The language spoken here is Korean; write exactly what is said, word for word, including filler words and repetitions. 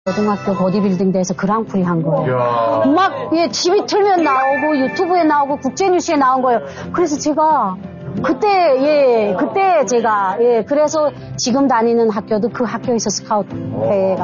고등학교 보디빌딩 대회에서 그랑프리 한 거예요. 이야. 막, 예, 티비 틀면 나오고, 유튜브에 나오고, 국제뉴스에 나온 거예요. 그래서 제가, 그때, 예, 그때 제가, 예, 그래서 지금 다니는 학교도 그 학교에서 스카우트 대회가